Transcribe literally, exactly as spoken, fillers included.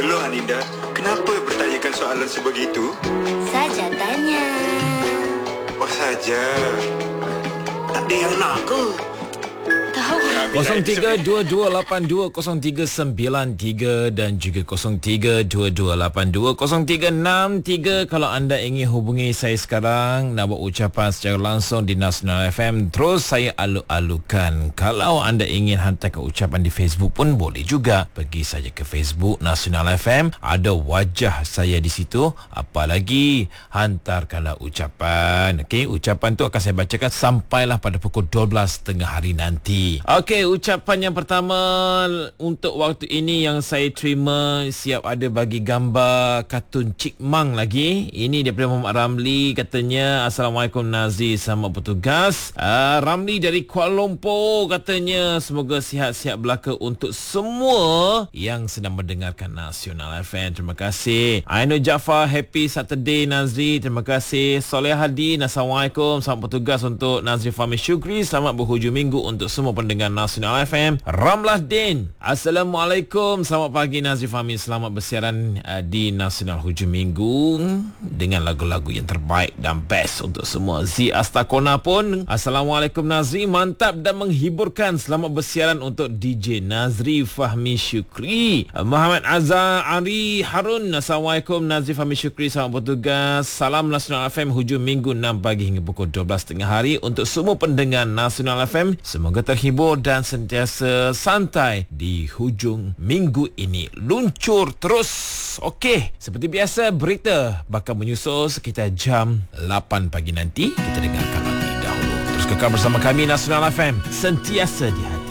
Belum Aninda, kenapa bertanyakan soalan sebegitu? Saja tanya. Oh saja. Tak ada yang nak ke? Tahu. kosong tiga dua dua lapan dua kosong tiga sembilan tiga dan juga kosong tiga dua dua lapan dua kosong tiga enam tiga kalau anda ingin hubungi saya sekarang nak buat ucapan secara langsung di Nasional F M, terus saya alu-alukan. Kalau anda ingin hantarkan ucapan di Facebook pun boleh juga. Pergi saja ke Facebook Nasional F M, ada wajah saya di situ. Apalagi hantarkanlah ucapan. Okey, ucapan tu akan saya bacakan sampailah pada pukul dua belas tiga puluh hari nanti. Okey, ucapan yang pertama untuk waktu ini yang saya terima, siap ada bagi gambar kartun Cik Mang lagi. Ini daripada Muhammad Ramli, katanya Assalamualaikum Nazri, selamat bertugas. uh, Ramli dari Kuala Lumpur katanya semoga sihat-sihat belaka untuk semua yang sedang mendengarkan Nasional F M. Terima kasih. Ainul Jaafar, happy Saturday Nazri, terima kasih. Soleh Hadi, Assalamualaikum, selamat bertugas untuk Nazri Fahmi Syukri, selamat berhujung minggu untuk semua pendengar Nasional F M. Ramlah Din, Assalamualaikum, selamat pagi Nazri Fahmi, selamat bersiaran uh, di Nasional hujung minggu dengan lagu-lagu yang terbaik dan best untuk semua. Z Astakona pun, Assalamualaikum Nazri, mantap dan menghiburkan, selamat bersiaran untuk D J Nazri Fahmi Syukri. uh, Muhammad Azhar Ari Harun, Assalamualaikum Nazri Fahmi Syukri, selamat bertugas. Salam Nasional F M hujung minggu enam pagi hingga pukul dua belas tengah hari untuk semua pendengar Nasional F M. Semoga terhibur dan sentiasa santai di hujung minggu ini. Luncur terus. Okey, seperti biasa berita bakal menyusul sekitar jam lapan pagi nanti. Kita dengarkan lagi dahulu. Terus kekal bersama kami Nasional F M, sentiasa di hati.